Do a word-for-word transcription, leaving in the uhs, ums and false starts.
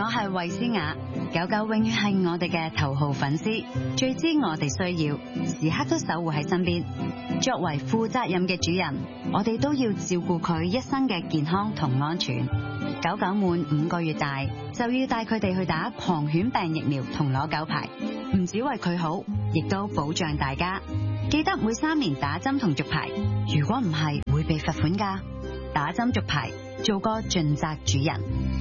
我係衛詩雅，狗狗永遠係我哋嘅頭號粉絲，最知我哋需要，時刻都守護喺身邊。作為負責任嘅主人，我哋都要照顧佢一生嘅健康同安全。狗狗滿五個月大，就要帶佢哋去打狂犬病疫苗同攞狗牌，唔止為佢好，亦都保障大家。記得每三年打針同續牌，如果唔係會被罰款㗎。打針續牌，做個盡責主人。